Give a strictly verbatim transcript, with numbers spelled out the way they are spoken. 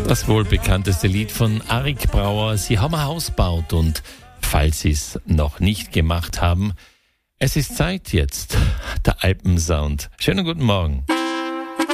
Das wohl bekannteste Lied von Arik Brauer. Sie haben ein Haus gebaut und falls Sie es noch nicht gemacht haben, es ist Zeit jetzt, der Alpensound. Schönen guten Morgen.